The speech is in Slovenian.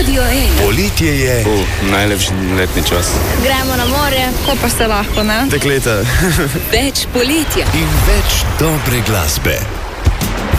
Radio 1. Poletje je. Najlepši letni čas. Gremo na morje, ko pa se lahko, ne? Dekleta. Več poletja. In več dobre glasbe.